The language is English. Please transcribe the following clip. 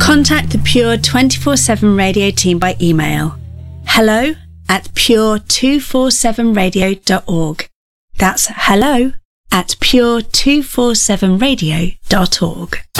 Contact the Pure 24/7 Radio team by email hello@pure247radio.org. That's hello@pure247radio.org.